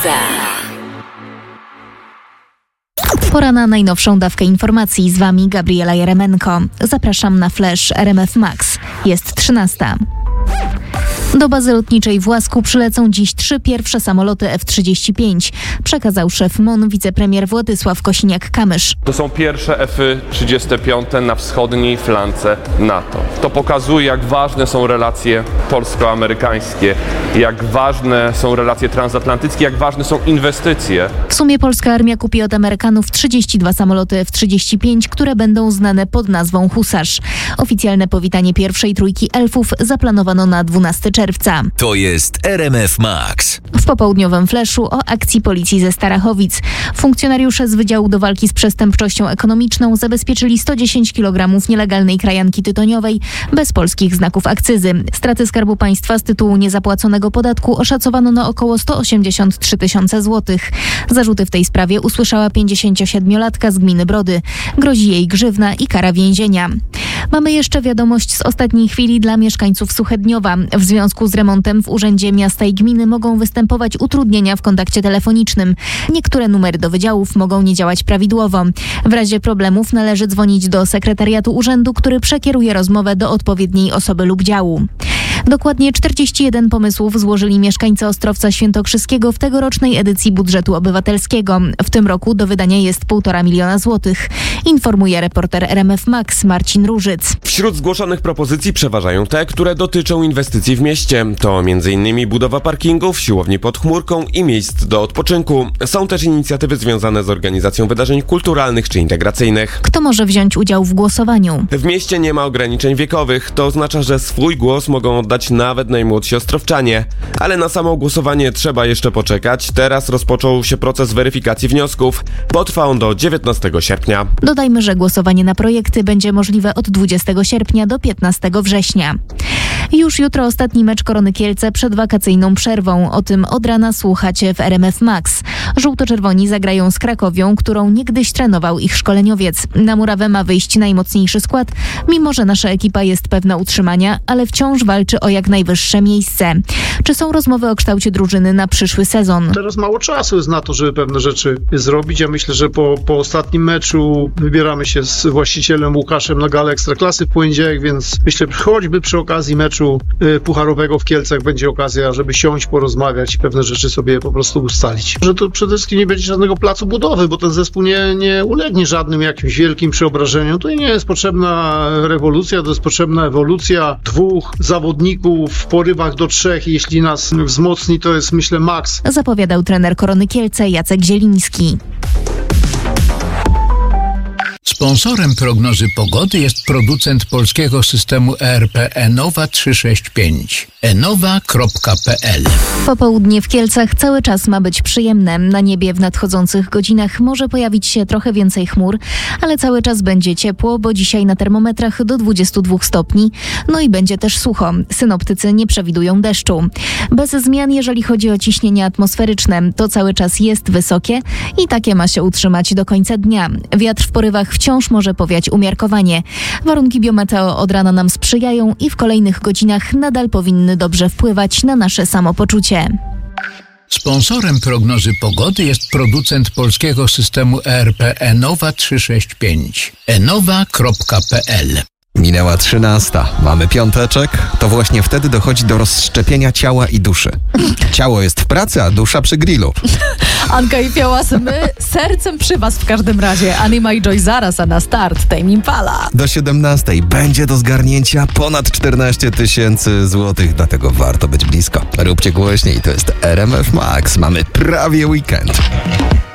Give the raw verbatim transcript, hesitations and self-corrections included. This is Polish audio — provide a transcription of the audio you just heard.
Ekstraklasa. Pora na najnowszą dawkę informacji. Z Wami Gabriela Jeremenko. Zapraszam na Flash R M F Max. Jest trzynasta. Do bazy lotniczej w Łasku przylecą dziś trzy pierwsze samoloty F trzydzieści pięć, przekazał szef M O N wicepremier Władysław Kosiniak-Kamysz. To są pierwsze F trzydzieści pięć na wschodniej flance NATO. To pokazuje, jak ważne są relacje polsko-amerykańskie, jak ważne są relacje transatlantyckie, jak ważne są inwestycje. W sumie polska armia kupi od Amerykanów trzydzieści dwa samoloty F trzydzieści pięć, które będą znane pod nazwą Husarz. Oficjalne powitanie pierwszej trójki elfów zaplanowano na dwunastego czerwca. To jest R M F Max. W popołudniowym fleszu o akcji policji ze Starachowic. Funkcjonariusze z Wydziału do Walki z Przestępczością Ekonomiczną zabezpieczyli sto dziesięć kilogramów nielegalnej krajanki tytoniowej bez polskich znaków akcyzy. Straty Skarbu Państwa z tytułu niezapłaconego podatku oszacowano na około sto osiemdziesiąt trzy tysiące złotych. Zarzuty w tej sprawie usłyszała pięćdziesięciosiedmiolatka z gminy Brody. Grozi jej grzywna i kara więzienia. Mamy jeszcze wiadomość z ostatniej chwili dla mieszkańców Suchedniowa. W związku z remontem w Urzędzie Miasta i Gminy mogą występować utrudnienia w kontakcie telefonicznym. Niektóre numery do wydziałów mogą nie działać prawidłowo. W razie problemów należy dzwonić do sekretariatu urzędu, który przekieruje rozmowę do odpowiedniej osoby lub działu. Dokładnie czterdzieści jeden pomysłów złożyli mieszkańcy Ostrowca Świętokrzyskiego w tegorocznej edycji budżetu obywatelskiego. W tym roku do wydania jest półtora miliona złotych. Informuje reporter R M F Max Marcin Różyc. Wśród zgłoszonych propozycji przeważają te, które dotyczą inwestycji w mieście. To między innymi budowa parkingów, siłowni pod chmurką i miejsc do odpoczynku. Są też inicjatywy związane z organizacją wydarzeń kulturalnych czy integracyjnych. Kto może wziąć udział w głosowaniu? W mieście nie ma ograniczeń wiekowych. To oznacza, że swój głos mogą oddać nawet najmłodsi ostrowczanie. Ale na samo głosowanie trzeba jeszcze poczekać. Teraz rozpoczął się proces weryfikacji wniosków. Potrwa on do dziewiętnastego sierpnia. Dodajmy, że głosowanie na projekty będzie możliwe od dwudziestego sierpnia do piętnastego września. Już jutro ostatni mecz Korony Kielce przed wakacyjną przerwą. O tym od rana słuchacie w R M F Max. Żółto-czerwoni zagrają z Krakowią, którą niegdyś trenował ich szkoleniowiec. Na murawę ma wyjść najmocniejszy skład, mimo że nasza ekipa jest pewna utrzymania, ale wciąż walczy o jak najwyższe miejsce. Czy są rozmowy o kształcie drużyny na przyszły sezon? Teraz mało czasu jest na to, żeby pewne rzeczy zrobić. Ja myślę, że po, po ostatnim meczu wybieramy się z właścicielem Łukaszem na galę Ekstraklasy w poniedziałek, więc myślę, choćby przy okazji meczu pucharowego w Kielcach będzie okazja, żeby siąść, porozmawiać i pewne rzeczy sobie po prostu ustalić. Że to przede wszystkim nie będzie żadnego placu budowy, bo ten zespół nie, nie ulegnie żadnym jakimś wielkim przeobrażeniom. To nie jest potrzebna rewolucja, to jest potrzebna ewolucja dwóch zawodników w porywach do trzech. Jeśli nas wzmocni, to jest, myślę, maks. Zapowiadał trener Korony Kielce Jacek Zieliński. Sponsorem prognozy pogody jest producent polskiego systemu E R P Enowa trzysta sześćdziesiąt pięć. enowa kropka p l. Popołudnie w Kielcach cały czas ma być przyjemne. Na niebie w nadchodzących godzinach może pojawić się trochę więcej chmur, ale cały czas będzie ciepło, bo dzisiaj na termometrach do dwudziestu dwóch stopni. No i będzie też sucho. Synoptycy nie przewidują deszczu. Bez zmian, jeżeli chodzi o ciśnienie atmosferyczne. To cały czas jest wysokie i takie ma się utrzymać do końca dnia. Wiatr w porywach wciąż może powiać umiarkowanie. Warunki biometeo od rana nam sprzyjają i w kolejnych godzinach nadal powinny dobrze wpływać na nasze samopoczucie. Sponsorem prognozy pogody jest producent polskiego systemu E R P Enowa trzysta sześćdziesiąt pięć. enowa kropka p l. Minęła trzynasta. Mamy piąteczek. To właśnie wtedy dochodzi do rozszczepienia ciała i duszy. Ciało jest w pracy, a dusza przy grillu. Anka i Fiałas, my sercem przy was w każdym razie. Anima i Joy zaraz, a na start Tame Impala. Do siedemnastej będzie do zgarnięcia ponad czternaście tysięcy złotych, dlatego warto być blisko. Róbcie głośniej, to jest R M F Max. Mamy prawie weekend.